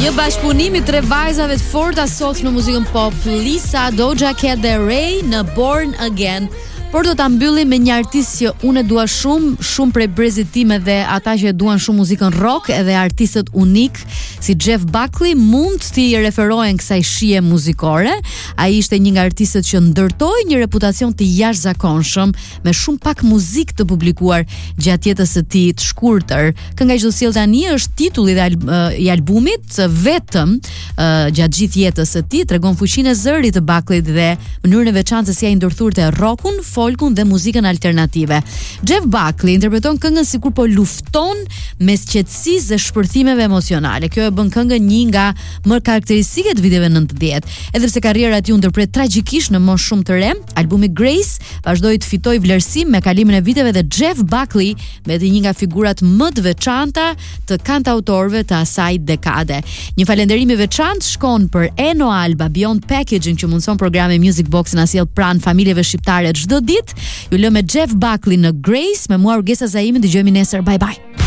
Një bashkëpunim I 3 vajzave të forta sot në muzikën pop, Lisa, Doja Cat dhe Ray në Born Again. Por do ta mbyllim me një artist që unë e dua shumë prej brezit time dhe ata që e duan shumë muzikën rock edhe artistët unik si Jeff Buckley mund t'i referohen kësaj shije muzikore. Ai ishte një nga artistët që ndërtoi një reputacion të jashtëzakonshëm me shumë pak muzikë të publikuar gjatë jetës së tij të shkurtër. Kënga që do sjell tani është titulli I albumit vetëm gjatë gjithë jetës së tij, tregon fuqinë e zërit të Buckleyt dhe mënyrën e veçantë se si ai ndërthurte rockun, folkun dhe muzikën alternative. Jeff Buckley interpreton këngën sikur po lufton mes qetësisë dhe shpërthimeve emocionale. Kjo e bën këngën një nga më karakteristike të viteve 90. Edhe pse karriera e tij u ndërpret tragjikisht në moshë shumë të re, albumi Grace vazhdoi të fitojë vlerësim me kalimin e viteve dhe Jeff Buckley mbeti një nga figurat më të veçanta të kantautorëve të asaj dekade. Një falënderim I veçantë shkon për Eno Alba, Beyond Packaging që mundson programi Music Box na sjell pranë familjeve shqiptare çdo ditë. Ju lë me Jeff Buckley në Grace, me mua Urgesa Zaimi, dëgjojmë nesër. Bye bye.